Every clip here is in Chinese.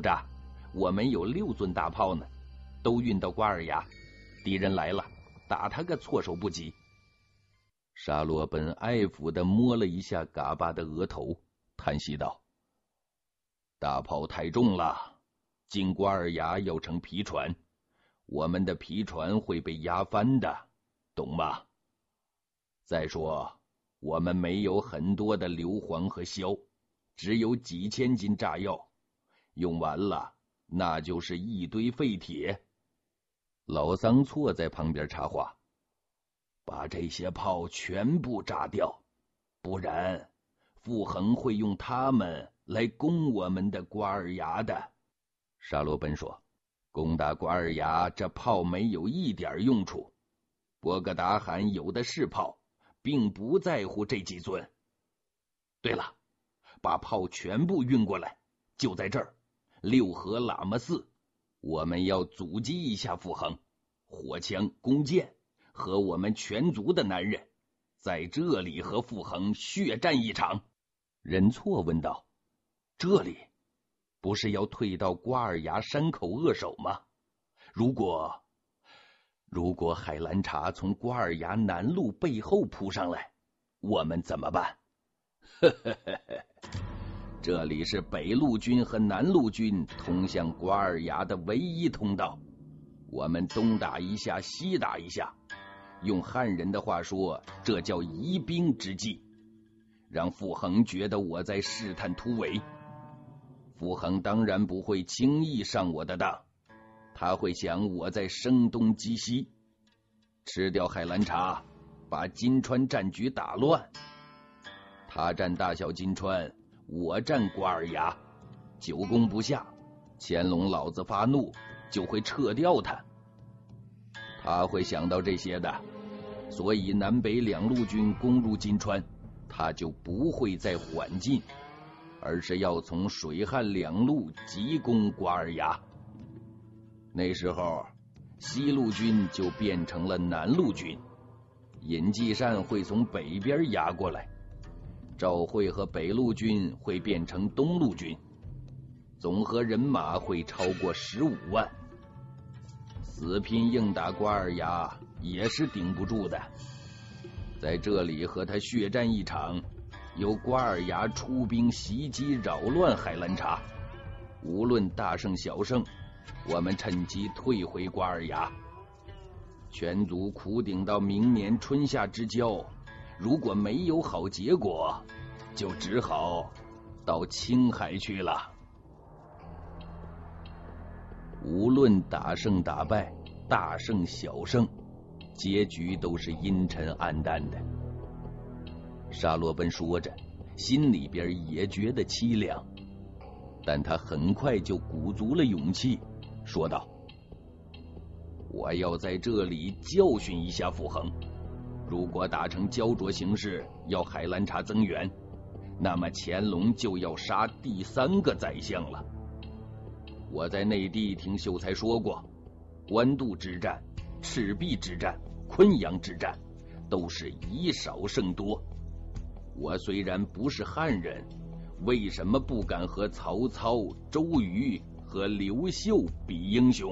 扎，我们有6尊大炮呢，都运到瓜尔牙，敌人来了，打他个措手不及。沙罗本爱抚地摸了一下嘎巴的额头，叹息道：大炮太重了，进瓜尔牙要乘皮船，我们的皮船会被压翻的，懂吗？再说我们没有很多的硫磺和硝，只有几千斤炸药，用完了那就是一堆废铁。老桑错在旁边插话：把这些炮全部炸掉，不然傅恒会用他们来攻我们的瓜尔牙的。沙罗奔说：攻打瓜尔牙，这炮没有一点用处，博格达罕有的是炮，并不在乎这几尊。对了，把炮全部运过来，就在这儿6河喇嘛寺，我们要阻击一下傅恒，火枪弓箭和我们全族的男人在这里和傅恒血战一场。仁错问道：这里不是要退到瓜尔牙山口扼守吗？如果海兰察从瓜尔牙南路背后扑上来，我们怎么办？这里是北路军和南路军通向瓜尔牙的唯一通道，我们东打一下西打一下，用汉人的话说，这叫疑兵之计，让傅恒觉得我在试探突围。傅恒当然不会轻易上我的当，他会想我在声东击西，吃掉海兰察，把金川战局打乱。他占大小金川，我占瓜尔牙，久攻不下，乾隆老子发怒就会撤掉他。他会想到这些的，所以南北2路军攻入金川，他就不会再缓进，而是要从水旱2路急攻瓜尔牙。那时候西路军就变成了南路军，尹继善会从北边压过来，赵会和北路军会变成东路军，总和人马会超过15万。死拼硬打瓜尔牙也是顶不住的，在这里和他血战一场，由瓜尔牙出兵袭击扰乱海兰察，无论大胜小胜，我们趁机退回瓜尔牙，全族苦顶到明年春夏之交，如果没有好结果，就只好到青海去了。无论打胜打败，大胜小胜，结局都是阴沉暗淡的。沙罗奔说着，心里边也觉得凄凉，但他很快就鼓足了勇气，说道：我要在这里教训一下傅恒，如果打成焦灼形势，要海兰察增援，那么乾隆就要杀第3个宰相了。我在内地听秀才说过，官渡之战、赤壁之战、昆阳之战都是以少胜多。我虽然不是汉人，为什么不敢和曹操、周瑜和刘秀比英雄？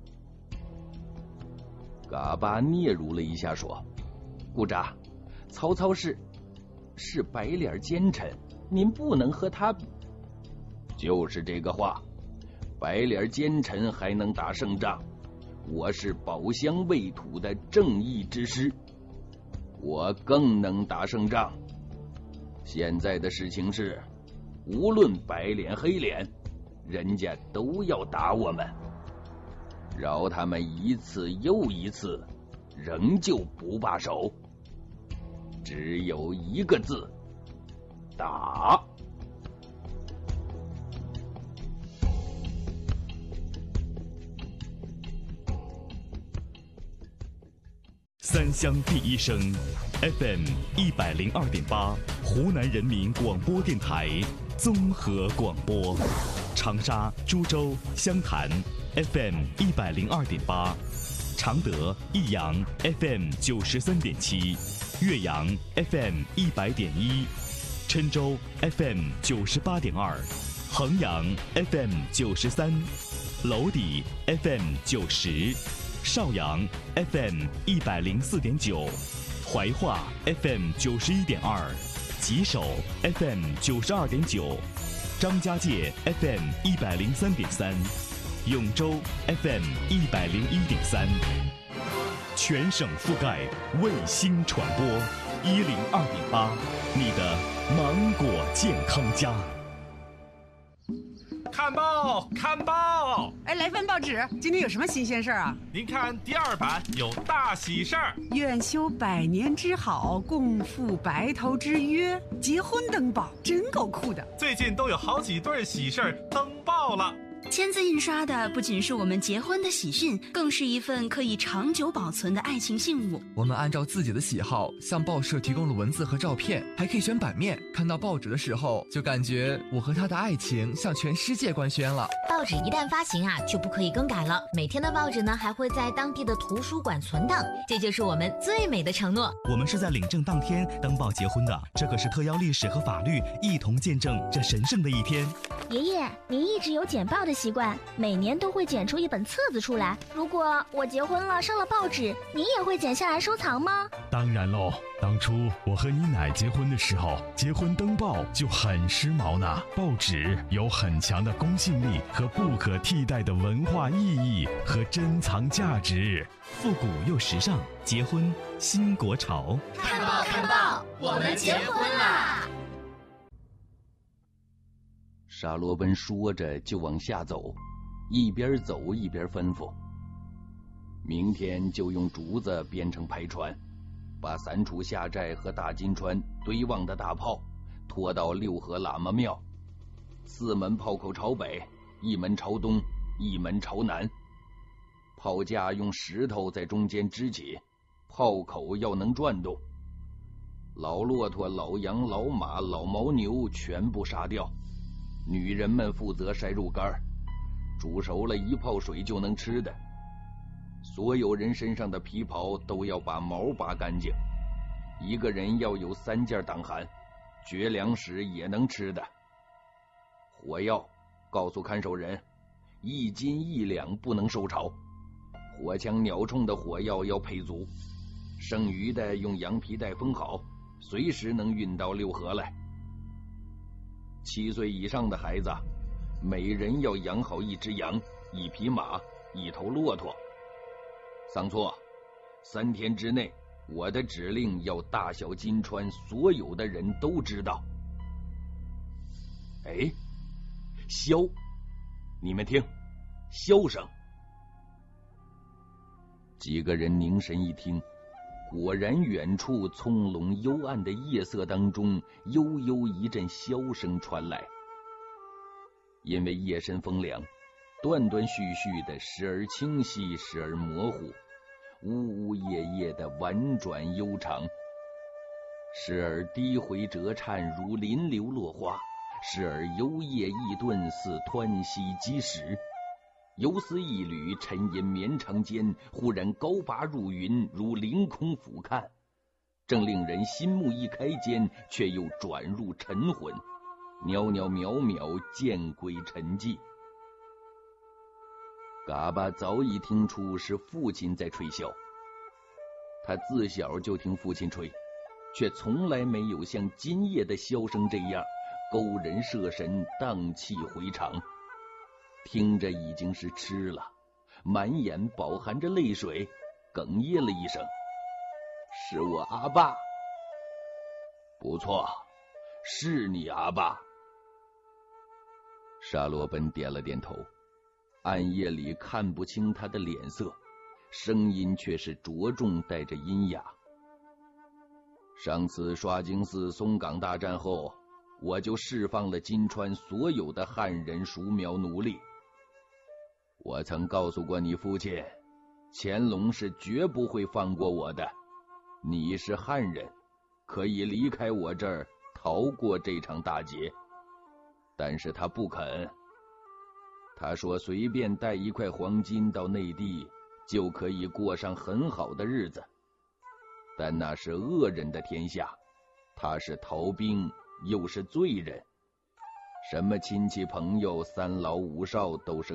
嘎巴嗫嚅了一下说：顾札，曹操是白脸奸臣，您不能和他比。就是这个话，白脸奸臣还能打胜仗，我是保乡卫土的正义之师，我更能打胜仗。现在的事情是，无论白脸黑脸，人家都要打我们，饶他们一次又一次，仍旧不罢手，只有一个字：打。 三乡第一声 FM 102.8，湖南人民广播电台综合广播，长沙、株洲、湘潭 FM 102.8，常德、益阳 FM 93.7，岳阳 FM 100.1，郴州 FM 98.2， 衡阳 FM 93，娄底 FM 90，邵阳 FM 104.9，怀化 FM 91.2，吉首 FM 92.9，张家界 FM 103.3，永州 FM 101.3，全省覆盖，卫星传播102.8，你的芒果健康家。 看报，看报！ 哎，来份报纸，今天有什么新鲜事儿啊？ 您看第2版有大喜事儿， 愿修百年之好，共赴白头之约，结婚登报，真够酷的。 最近都有好几对喜事儿登报了。 签字印刷的不仅是我们结婚的喜讯，更是一份可以长久保存的爱情信物。 我们按照自己的喜好向报社提供了文字和照片，还可以选版面。看到报纸的时候，就感觉我和他的爱情向全世界官宣了。 报纸一旦发行啊，就不可以更改了。每天的报纸呢，还会在当地的图书馆存档，这就是我们最美的承诺。 我们是在领证当天登报结婚的，这可是特邀历史和法律一同见证这神圣的一天。 爷爷，您一直有剪报的习惯，每年都会剪出一本册子出来。如果我结婚了上了报纸，您也会剪下来收藏吗？ 当然喽，当初我和你奶结婚的时候，结婚登报就很时髦呢。报纸有很强的公信力和不可替代的文化意义和珍藏价值， 复古又时尚，结婚新国潮。 看报看报，我们结婚啦！ 沙罗奔说着就往下走，一边走一边吩咐：明天就用竹子编成排船，把3处下寨和大金川堆旺的大炮拖到六合喇嘛庙，4门炮口朝北，1门朝东，1门朝南。炮架用石头在中间支起，炮口要能转动。老骆驼、老羊、老马、老牦牛全部杀掉，女人们负责筛肉干，煮熟了1泡水就能吃的。所有人身上的皮袍都要把毛拔干净，一个人要有3件挡寒，绝粮食也能吃的。火药告诉看守人，1斤1两不能收潮，火枪鸟铳的火药要配足，剩余的用羊皮袋封好，随时能运到六合来。7岁以上的孩子，每人要养好1只羊、1匹马、1头骆驼。桑错，3天之内，我的指令要大小金川所有的人都知道。哎，箫，你们听，箫声。几个人凝神一听，果然远处葱茏幽暗的夜色当中，悠悠一阵箫声传来。因为夜深风凉，断断续续的，时而清晰，时而模糊，呜呜咽咽的婉转悠长，时而低回折颤如临流落花，时而幽咽易顿似湍溪积石。游丝一缕，沉吟绵长间，忽然高拔入云，如凌空俯瞰，正令人心目一开间，却又转入沉魂，袅袅渺渺，渐归沉寂。嘎巴早已听出是父亲在吹箫，他自小就听父亲吹，却从来没有像今夜的箫声这样勾人摄神，荡气回肠。听着已经是痴了，满眼饱含着泪水，哽咽了一声：“是我阿爸。”不错，是你阿爸。沙罗奔点了点头，暗夜里看不清他的脸色，声音却是着重带着阴哑。上次刷京寺松岗大战后，我就释放了金川所有的汉人属苗奴隶。我曾告诉过你父亲，乾隆是绝不会放过我的。你是汉人，可以离开我这儿，逃过这场大劫。但是他不肯，他说随便带1块黄金到内地，就可以过上很好的日子。但那是恶人的天下，他是逃兵，又是罪人。 什么亲戚朋友、三老五少都是